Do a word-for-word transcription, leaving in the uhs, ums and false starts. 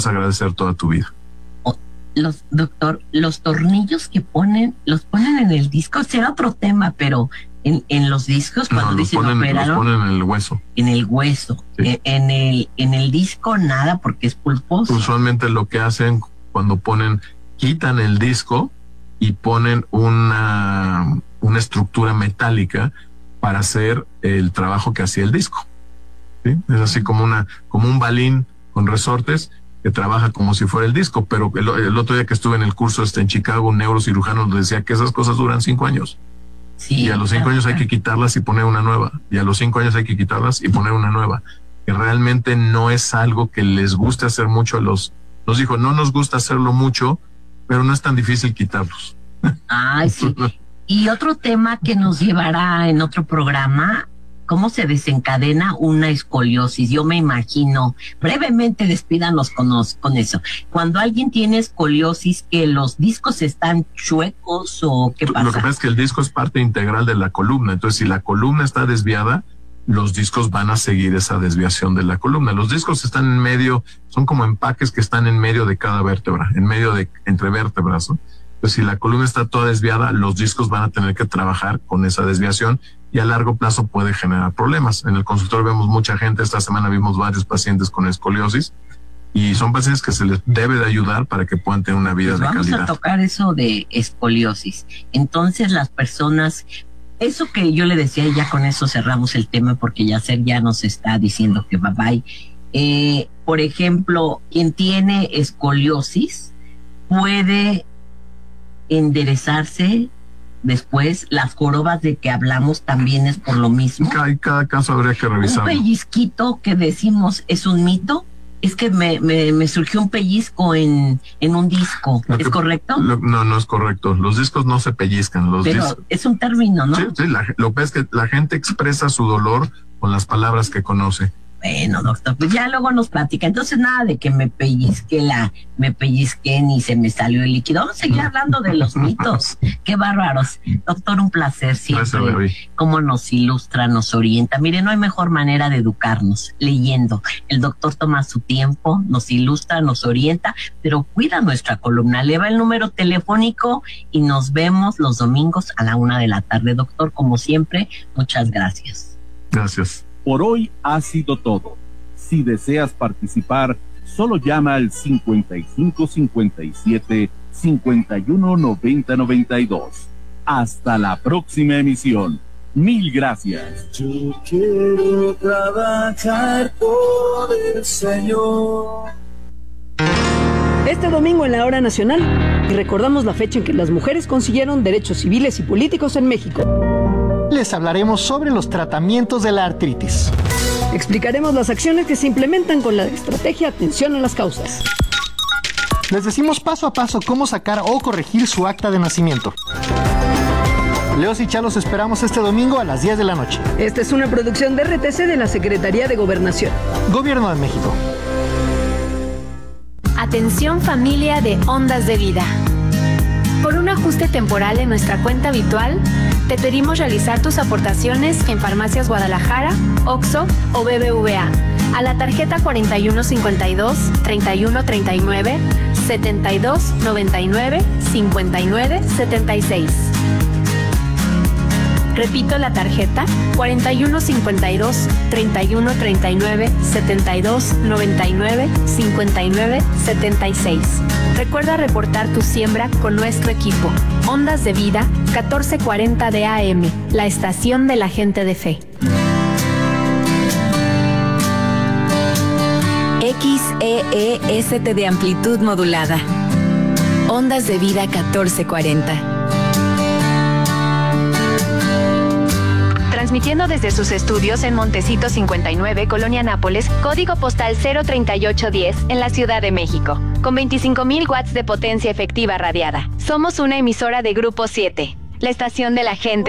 a agradecer toda tu vida. Los, doctor, los tornillos que ponen, los ponen en el disco, será otro tema, pero en, en los discos cuando no, los dicen ponen, operaron, los ponen en el hueso. En el hueso. Sí. En, en el, en el disco nada, porque es pulposo. Usualmente lo que hacen cuando ponen, quitan el disco y ponen una, una estructura metálica para hacer el trabajo que hacía el disco. ¿Sí? Es así como una, como un balín con resortes que trabaja como si fuera el disco, pero el, el otro día que estuve en el curso este en Chicago, un neurocirujano nos decía que esas cosas duran cinco años. Sí, y a los cinco años hay que quitarlas y poner una nueva. Y a los cinco años hay que quitarlas y poner una nueva. Que realmente no es algo que les guste hacer mucho a los... Nos dijo, no nos gusta hacerlo mucho, pero no es tan difícil quitarlos. Ay, sí. Y otro tema que nos llevará en otro programa, ¿cómo se desencadena una escoliosis? Yo me imagino, brevemente despídanos con, nos, con eso. Cuando alguien tiene escoliosis, ¿que los discos están chuecos o qué pasa? Lo que pasa es que el disco es parte integral de la columna, entonces si la columna está desviada, los discos van a seguir esa desviación de la columna. Los discos están en medio, son como empaques que están en medio de cada vértebra, en medio de, entre vértebras, ¿no? Entonces si la columna está toda desviada, los discos van a tener que trabajar con esa desviación y a largo plazo puede generar problemas. En el consultorio vemos mucha gente, esta semana vimos varios pacientes con escoliosis y son pacientes que se les debe de ayudar para que puedan tener una vida pues de vamos calidad. Vamos a tocar eso de escoliosis. Entonces las personas, eso que yo le decía y ya con eso cerramos el tema porque Yacer ya nos está diciendo que bye bye. Eh, por ejemplo, quien tiene escoliosis puede enderezarse después. Las jorobas de que hablamos también es por lo mismo. Cada, cada caso habría que revisarlo. Un pellizquito que decimos es un mito. Es que me, me, me surgió un pellizco en, en un disco. ¿Es que, correcto? Lo, no, no es correcto. Los discos no se pellizcan. Los Pero discos, es un término, ¿no? Sí, sí. La, lo que es que la gente expresa su dolor con las palabras que conoce. Bueno, doctor, pues ya luego nos platica. Entonces nada de que me pellizque la, me pellizqué ni se me salió el líquido. Vamos a seguir hablando de los mitos. Qué bárbaros. Doctor, un placer siempre. Gracias, cómo nos ilustra, nos orienta. Mire, no hay mejor manera de educarnos, leyendo. El doctor toma su tiempo, nos ilustra, nos orienta, pero cuida nuestra columna. Le va el número telefónico y nos vemos los domingos a la una de la tarde. Doctor, como siempre, muchas gracias. Gracias. Por hoy ha sido todo. Si deseas participar, solo llama al cincuenta y cinco cincuenta y siete cincuenta y uno noventa noventa y dos. Hasta la próxima emisión. Mil gracias. Yo quiero trabajar por el Señor. Este domingo en la Hora Nacional recordamos la fecha en que las mujeres consiguieron derechos civiles y políticos en México. Les hablaremos sobre los tratamientos de la artritis. Explicaremos las acciones que se implementan con la estrategia Atención a las Causas. Les decimos paso a paso cómo sacar o corregir su acta de nacimiento. Leos y Chá los esperamos este domingo a las diez de la noche. Esta es una producción de R T C de la Secretaría de Gobernación. Gobierno de México. Atención familia de Ondas de Vida. Por un ajuste temporal en nuestra cuenta habitual, te pedimos realizar tus aportaciones en Farmacias Guadalajara, Oxxo o B B V A a la tarjeta cuarenta y uno cincuenta y dos, treinta y uno treinta y nueve, setenta y dos noventa y nueve, cincuenta y nueve setenta y seis. Repito la tarjeta cuarenta y uno cincuenta y dos, treinta y uno treinta y nueve, setenta y dos noventa y nueve, cincuenta y nueve setenta y seis. Recuerda reportar tu siembra con nuestro equipo. Ondas de Vida, catorce cuarenta de A M, la estación de la gente de fe. X E E S T de amplitud modulada. Ondas de Vida catorce cuarenta. Transmitiendo desde sus estudios en Montecito cincuenta y nueve, Colonia Nápoles, código postal cero treinta y ocho diez, en la Ciudad de México, con veinticinco mil watts de potencia efectiva radiada. Somos una emisora de Grupo siete, la estación de la gente.